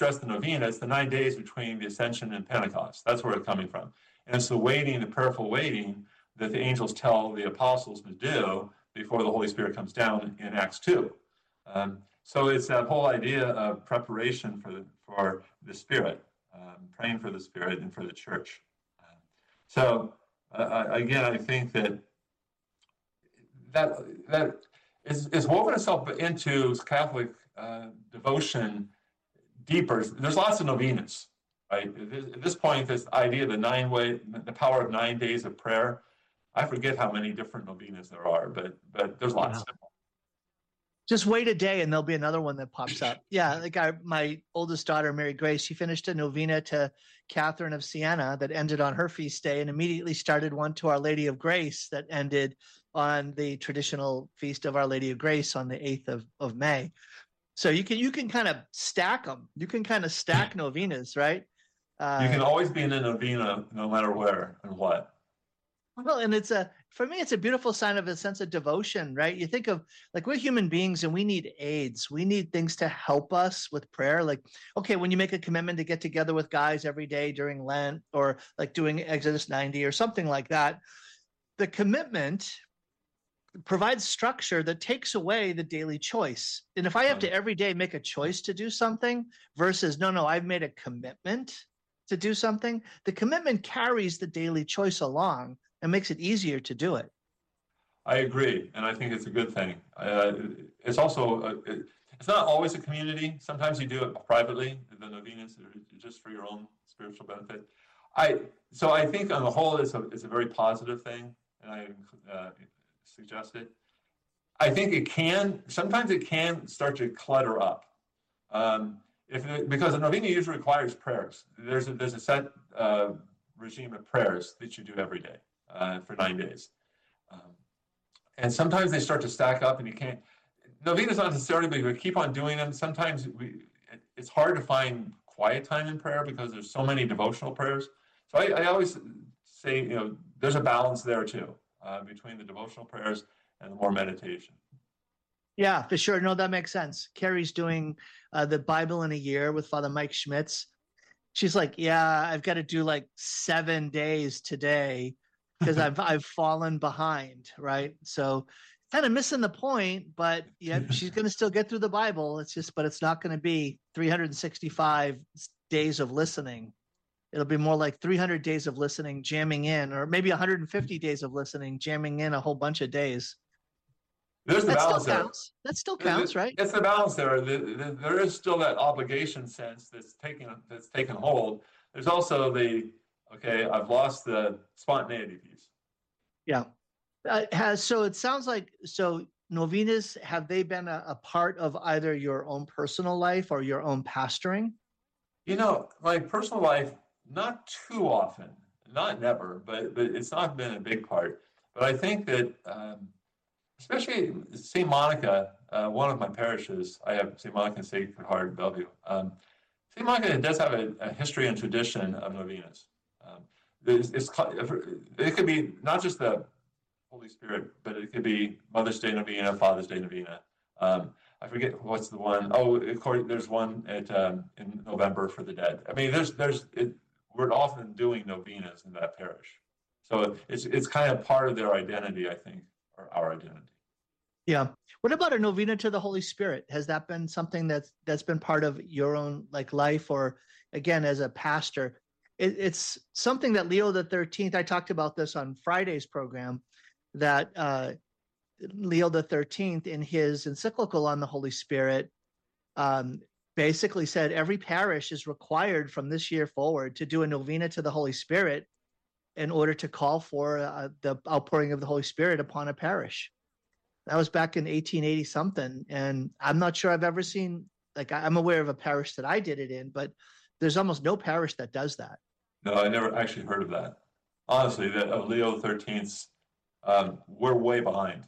stress the novena, it's the 9 days between the Ascension and Pentecost. That's where it's coming from. And it's the waiting, the prayerful waiting that the angels tell the apostles to do before the Holy Spirit comes down in Acts 2. So it's that whole idea of preparation for the Spirit, praying for the Spirit and for the church. Again, I think that is woven itself into Catholic devotion deeper. There's lots of novenas, right? At this point, this idea of the power of 9 days of prayer, I forget how many different novenas there are, but there's lots. Wow. Just wait a day and there'll be another one that pops up. Yeah, like my oldest daughter, Mary Grace, she finished a novena to Catherine of Siena that ended on her feast day and immediately started one to Our Lady of Grace that ended on the traditional feast of Our Lady of Grace on the 8th of May. So you can kind of stack them. You can kind of stack novenas, right? You can always be in a novena no matter where and what. Well, and for me, it's a beautiful sign of a sense of devotion, right? You think of, like, we're human beings and we need aids. We need things to help us with prayer. Like, okay, when you make a commitment to get together with guys every day during Lent, or like doing Exodus 90 or something like that, the commitment provides structure that takes away the daily choice. And if I have to every day make a choice to do something versus, no, I've made a commitment to do something, the commitment carries the daily choice along and makes it easier to do it. I agree, and I think it's a good thing. It's also, it's not always a community. Sometimes you do it privately, the novenas, just for your own spiritual benefit. So I think on the whole, it's a very positive thing, and I suggest it. I think sometimes it can start to clutter up. Because a novena usually requires prayers. There's a set regime of prayers that you do every day for 9 days. And sometimes they start to stack up and you can't. Novenas not necessarily, but we keep on doing them. Sometimes it's hard to find quiet time in prayer because there's so many devotional prayers. So I always say, there's a balance there too, between the devotional prayers and the more meditation. Yeah, for sure. No, that makes sense. Carrie's doing the Bible in a year with Father Mike Schmitz. She's like, yeah, I've got to do like 7 days today because I've fallen behind, right? So kind of missing the point, but yeah, she's going to still get through the Bible. But it's not going to be 365 days of listening. It'll be more like 300 days of listening, jamming in, or maybe 150 days of listening, jamming in a whole bunch of days. There's the balance there. That still counts, right? It's the balance there. There is still that obligation sense that's taken hold. There's also I've lost the spontaneity piece. Yeah. So it sounds like, novenas, have they been a part of either your own personal life or your own pastoring? My personal life, not too often, not never, but it's not been a big part. But I think that, especially St. Monica, one of my parishes, I have St. Monica and Sacred Heart in Bellevue. St. Monica does have a history and tradition of novenas. It could be not just the Holy Spirit, but it could be Mother's Day novena, Father's Day novena. I forget what's the one. There's one in November for the dead. I mean, we're often doing novenas in that parish, so it's kind of part of their identity, I think, or our identity. Yeah. What about a novena to the Holy Spirit? Has that been something that's been part of your own life, or again as a pastor? It's something that Leo XIII. I talked about this on Friday's program. That Leo XIII, in his encyclical on the Holy Spirit, basically said every parish is required from this year forward to do a novena to the Holy Spirit in order to call for the outpouring of the Holy Spirit upon a parish. That was back in 1880 something, and I'm not sure I've ever seen, I'm aware of a parish that I did it in, but there's almost no parish that does that. No, I never actually heard of that. Honestly, of Leo XIII's, we're way behind.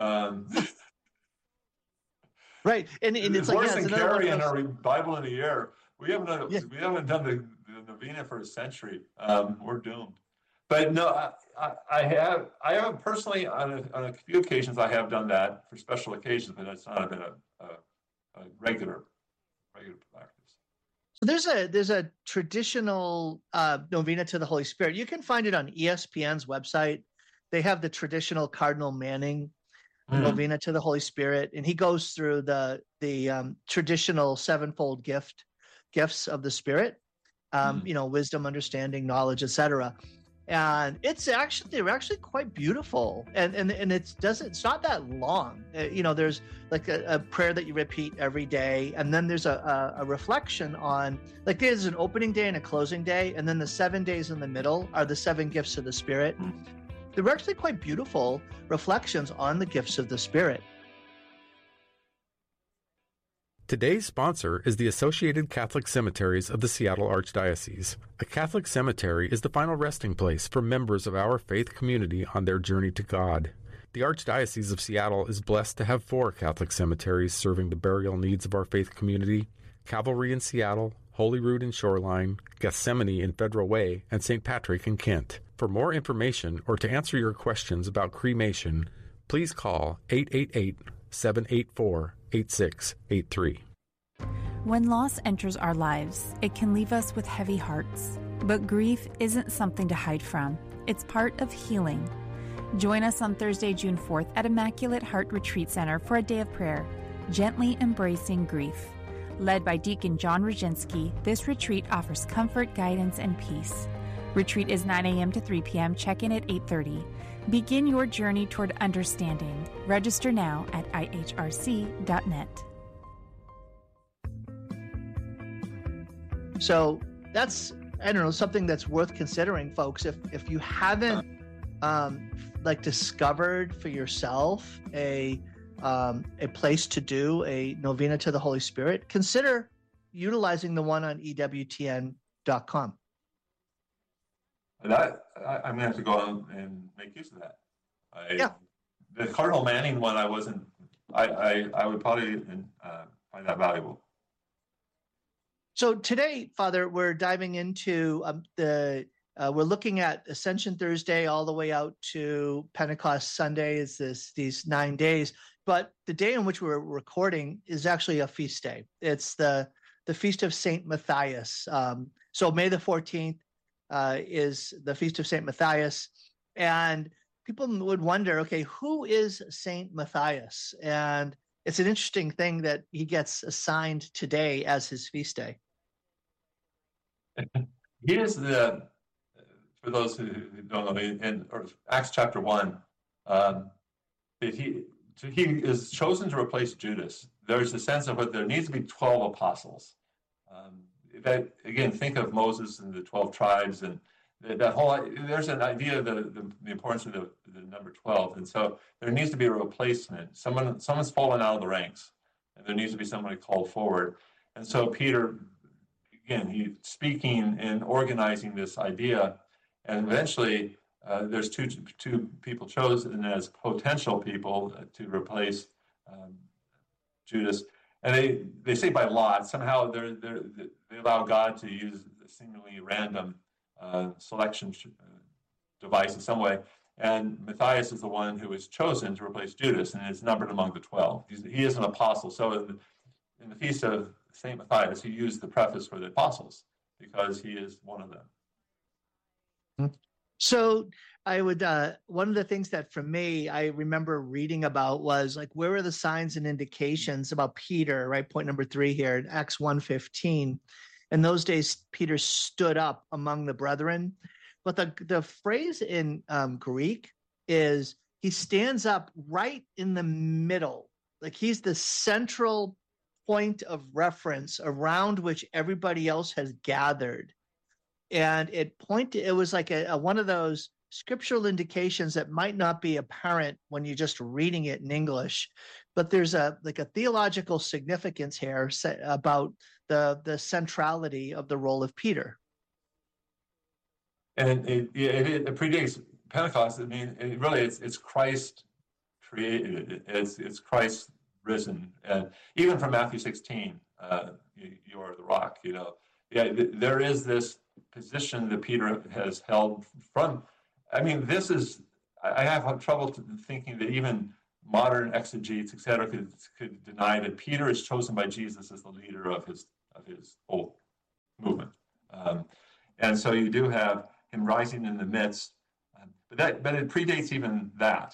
Right, and it's worse than Carrie and our Bible in a year. We haven't done the novena for a century. We're doomed. But no, I have personally on a few occasions I have done that for special occasions, but it's not been a regular practice. There's a traditional novena to the Holy Spirit. You can find it on ESPN's website. They have the traditional Cardinal Manning Mm, novena to the Holy Spirit, and he goes through the traditional sevenfold gifts of the Spirit. mm. Wisdom, understanding, knowledge, etc. And they're actually quite beautiful, and it's not that long. There's like a prayer that you repeat every day, and then there's a reflection on, like, there's an opening day and a closing day, and then the 7 days in the middle are the seven gifts of the Spirit. They're actually quite beautiful reflections on the gifts of the Spirit. Today's sponsor is the Associated Catholic Cemeteries of the Seattle Archdiocese. A Catholic cemetery is the final resting place for members of our faith community on their journey to God. The Archdiocese of Seattle is blessed to have 4 Catholic cemeteries serving the burial needs of our faith community: Calvary in Seattle, Holyrood in Shoreline, Gethsemane in Federal Way, and St. Patrick in Kent. For more information or to answer your questions about cremation, please call 888-784-8683. When loss enters our lives, it can leave us with heavy hearts. But grief isn't something to hide from. It's part of healing. Join us on Thursday, June 4th at Immaculate Heart Retreat Center for a day of prayer, Gently Embracing Grief. Led by Deacon John Roginski, this retreat offers comfort, guidance, and peace. Retreat is 9 a.m. to 3 p.m. Check-in at 8:30. Begin your journey toward understanding. Register now at ihrc.net. So that's, I don't know, something that's worth considering, folks. If you haven't discovered for yourself a place to do a novena to the Holy Spirit, consider utilizing the one on EWTN.com. I'm going to have to go on and make use of that. The Cardinal Manning one, I would probably find that valuable. So today, Father, we're diving into we're looking at Ascension Thursday all the way out to Pentecost Sunday. Is these 9 days? But the day in which we're recording is actually a feast day. It's the feast of Saint Matthias. So May the 14th is the feast of Saint Matthias, and people would wonder, okay, who is Saint Matthias? And it's an interesting thing that he gets assigned today as his feast day. He is for those who don't know, in Acts chapter 1, he is chosen to replace Judas. There's a sense of what there needs to be 12 apostles. That, again, think of Moses and the 12 tribes, and that whole, there's an idea of the importance of the number 12. And so there needs to be a replacement. Someone's fallen out of the ranks, and there needs to be somebody called forward. And so Peter, again, he's speaking and organizing this idea, and eventually there's two people chosen as potential people to replace Judas. And they say by lot. Somehow they allow God to use a seemingly random selection device in some way. And Matthias is the one who is chosen to replace Judas, and is numbered among the 12. He is an apostle. So in the feast of St. Matthias, he used the preface for the apostles because he is one of them. So I would, one of the things that for me, I remember reading about was like, where are the signs and indications about Peter, right? Point number 3 here in Acts 1:15. In those days, Peter stood up among the brethren. But the phrase in Greek is he stands up right in the middle. Like he's the central point of reference around which everybody else has gathered. And it was like one of those scriptural indications that might not be apparent when you're just reading it in English, but there's a theological significance here about the centrality of the role of Peter. And it predates Pentecost. I mean, it's Christ created. It's Christ risen. And even from Matthew 16, you are the rock. There is this position that Peter has held from. I mean, I have trouble thinking that even modern exegetes, et cetera, could deny that Peter is chosen by Jesus as the leader of his whole And so you do have him rising in the midst, but it predates even that.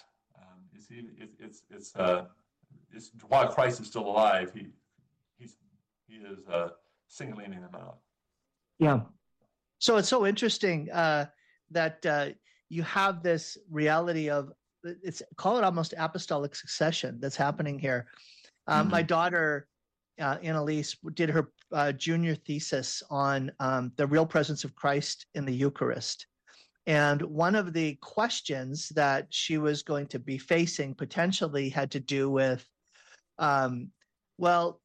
It's while Christ is still alive, he is singling him out. Yeah. So it's so interesting that you have this reality of, call it almost apostolic succession that's happening here. My daughter, Annalise, did her junior thesis on the real presence of Christ in the Eucharist. And one of the questions that she was going to be facing potentially had to do with, well,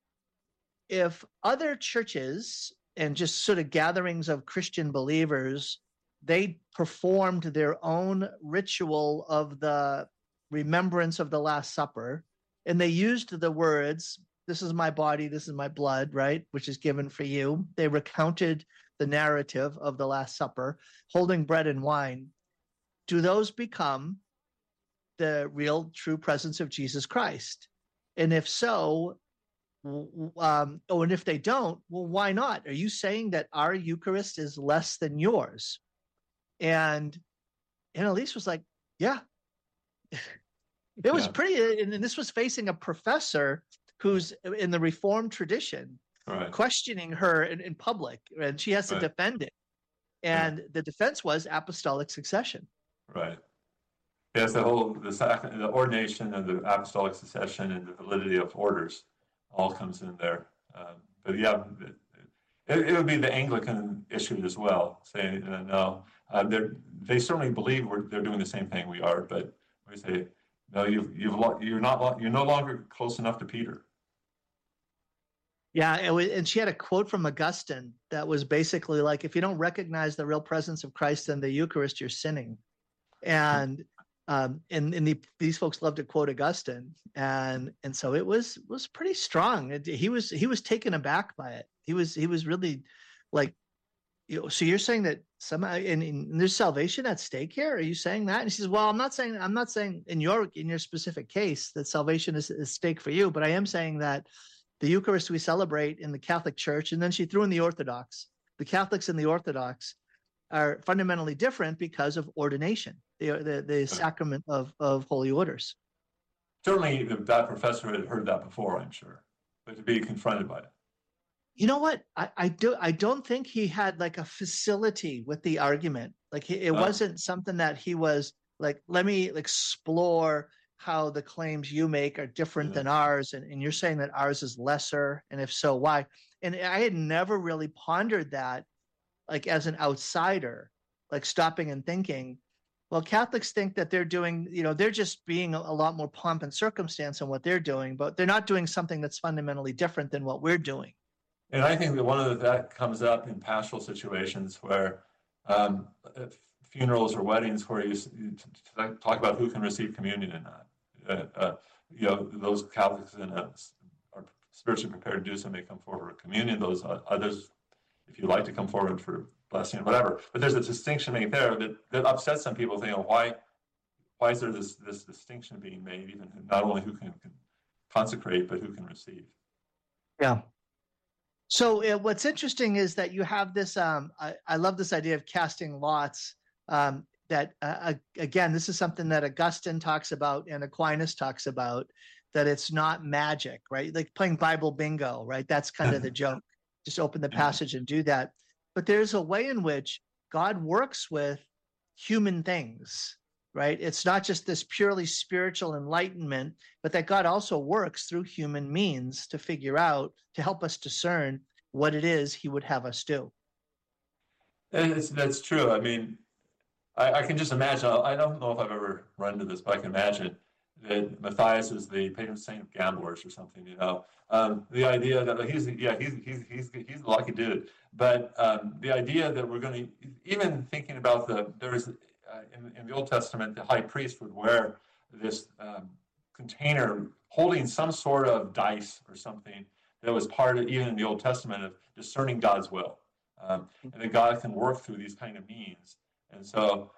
if other churches and just sort of gatherings of Christian believers, they performed their own ritual of the remembrance of the Last Supper, and they used the words, "This is my body, this is my blood," right, which is given for you. They recounted the narrative of the Last Supper, holding bread and wine. Do those become the real, true presence of Jesus Christ? And if so, and if they don't, well, why not? Are you saying that our Eucharist is less than yours? And Annalise was like, yeah. It was pretty, and this was facing a professor who's in the Reformed tradition, questioning her in public, and she has to defend it. And the defense was apostolic succession. Right. Yes, the ordination and the apostolic succession and the validity of orders all comes in there. But yeah, it would be the Anglican issue as well, saying no, they certainly believe they're doing the same thing we are, but we say no, you're no longer close enough to Peter. Yeah, and she had a quote from Augustine that was basically like, if you don't recognize the real presence of Christ in the Eucharist, you're sinning. And these folks love to quote Augustine, and so it was pretty strong. He was taken aback by it. He was really like, so you're saying that somehow and there's salvation at stake here? Are you saying that? And he says, well, I'm not saying in your specific case that salvation is at stake for you, but I am saying that the Eucharist we celebrate in the Catholic Church, and then she threw in the Orthodox. The Catholics and the Orthodox are fundamentally different because of ordination, the sacrament of holy orders. Certainly that professor had heard that before, I'm sure, but to be confronted by it. You know what? I don't think he had like a facility with the argument. Like it wasn't something that he was like, let me explore how the claims you make are different than ours. And you're saying that ours is lesser. And if so, why? And I had never really pondered that, like as an outsider, like stopping and thinking, well, Catholics think that they're doing, they're just being a lot more pomp and circumstance in what they're doing, but they're not doing something that's fundamentally different than what we're doing. And I think that that comes up in pastoral situations where funerals or weddings where you talk about who can receive communion and not. Those Catholics are spiritually prepared to do so may come forward for communion. Those others, if you like to come forward for blessing, whatever. But there's a distinction made there that upsets some people. Thinking, why is there this distinction being made? Even not only who can consecrate, but who can receive. Yeah. So what's interesting is that you have this. I love this idea of casting lots. That again, this is something that Augustine talks about and Aquinas talks about. That it's not magic, right? Like playing Bible bingo, right? That's kind of the joke. Just open the passage and do that. But there's a way in which God works with human things, right? It's not just this purely spiritual enlightenment, but that God also works through human means to help us discern what it is he would have us do. And that's true. I mean, I can just imagine, I don't know if I've ever run into this, but I can imagine that Matthias is the patron saint of gamblers or something, the idea that he's a lucky dude, but the idea that we're going to, even thinking about there is in the Old Testament, the high priest would wear this container holding some sort of dice or something that was part of, even in the Old Testament, of discerning God's will, and that God can work through these kind of means. And so,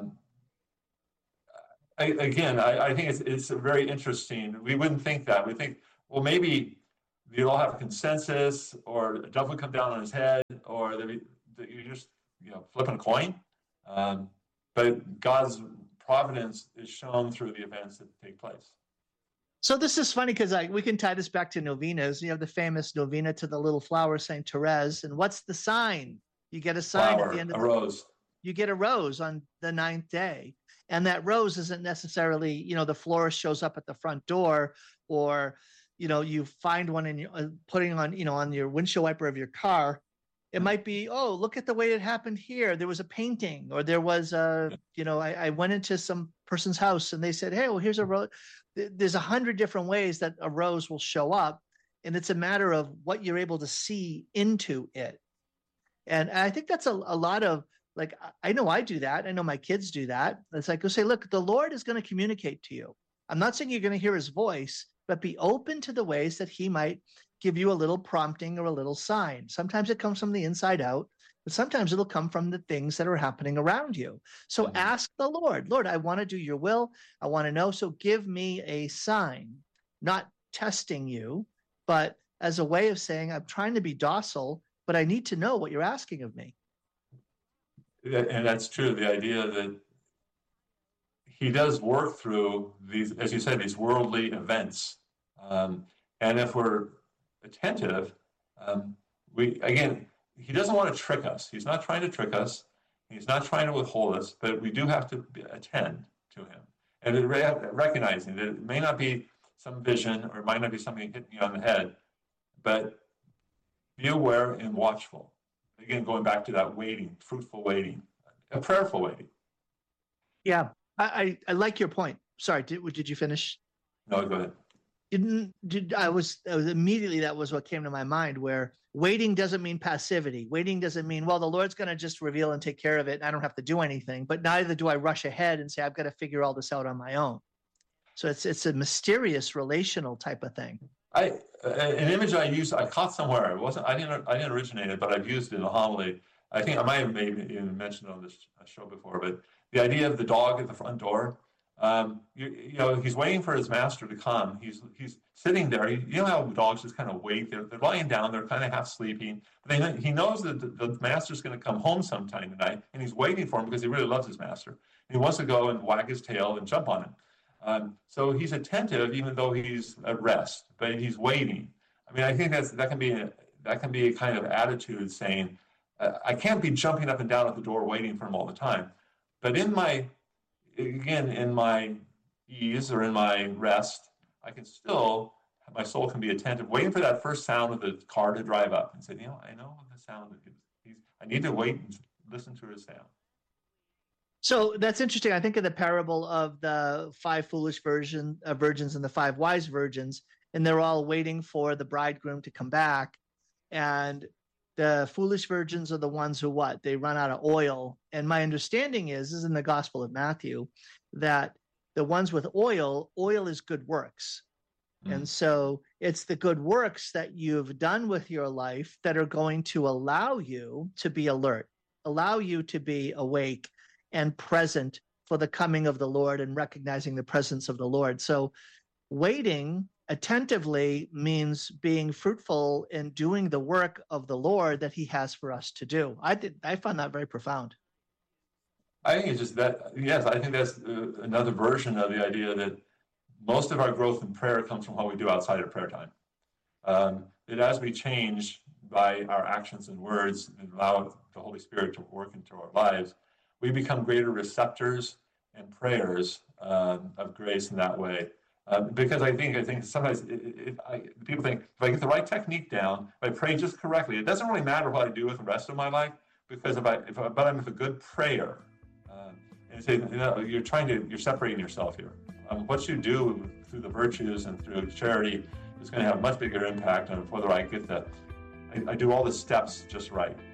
I think it's very interesting. We wouldn't think that. We think, well, maybe they'll all have a consensus, or a dove would come down on his head, you're just flipping a coin. But God's providence is shown through the events that take place. So this is funny because we can tie this back to novenas. You have the famous novena to the little flower, Saint Therese. And what's the sign? You get a sign Flower, at the end of a rose. You get a rose on the 9th day. And that rose isn't necessarily, the florist shows up at the front door, or, you find one and you're putting on, on your windshield wiper of your car. It might be, oh, look at the way it happened here. There was a painting, or there was I went into some person's house and they said, hey, well, here's a rose. There's 100 different ways that a rose will show up. And it's a matter of what you're able to see into it. And I think that's a lot of, like, I know I do that. I know my kids do that. It's like, go say, look, the Lord is going to communicate to you. I'm not saying you're going to hear his voice, but be open to the ways that he might give you a little prompting or a little sign. Sometimes it comes from the inside out, but sometimes it'll come from the things that are happening around you. So ask the Lord, I want to do your will. I want to know. So give me a sign, not testing you, but as a way of saying, I'm trying to be docile, but I need to know what you're asking of me. And that's true. The idea that he does work through these, as you said, these worldly events. And if we're attentive, he doesn't want to trick us. He's not trying to trick us. He's not trying to withhold us, but we do have to attend to him. And recognizing that it may not be some vision, or it might not be something hitting you on the head, but be aware and watchful. Again, going back to that waiting, fruitful waiting, a prayerful waiting. Yeah, I like your point. Sorry, did you finish? No, go ahead. I was immediately, that was what came to my mind, where waiting doesn't mean passivity. Waiting doesn't mean, well, the Lord's going to just reveal and take care of it, and I don't have to do anything. But neither do I rush ahead and say, I've got to figure all this out on my own. So it's a mysterious relational type of thing. An image I caught somewhere. I didn't originate it, but I've used it in a homily. I think I might have maybe even mentioned it on this show before. But the idea of the dog at the front door. He's waiting for his master to come. He's sitting there. You know how dogs just kind of wait. They're lying down. They're kind of half sleeping. But he knows that the master's going to come home sometime tonight, and he's waiting for him because he really loves his master. And he wants to go and wag his tail and jump on him. So he's attentive, even though he's at rest, but he's waiting. I mean, I think that can be a kind of attitude saying, I can't be jumping up and down at the door waiting for him all the time. But in my ease or in my rest, my soul can be attentive, waiting for that first sound of the car to drive up and say, I know the sound. I need to wait and listen to his sound. So that's interesting. I think of the parable of the 5 foolish virgins and the 5 wise virgins, and they're all waiting for the bridegroom to come back. And the foolish virgins are the ones who they run out of oil. And my understanding is in the Gospel of Matthew, that the ones with oil is good works. Mm. And so it's the good works that you've done with your life that are going to allow you to be alert, allow you to be awake and present for the coming of the Lord and recognizing the presence of the Lord. So waiting attentively means being fruitful in doing the work of the Lord that he has for us to do. I found that very profound. I think it's just that, yes, I think that's another version of the idea that most of our growth in prayer comes from what we do outside of prayer time. That as we change by our actions and words and allow the Holy Spirit to work into our lives, we become greater receptors and prayers of grace in that way. Because I think sometimes people think, if I get the right technique down, if I pray just correctly, it doesn't really matter what I do with the rest of my life, because I'm a good prayer. And say, you're separating yourself here. What you do through the virtues and through charity is going to have a much bigger impact on whether I do all the steps just right.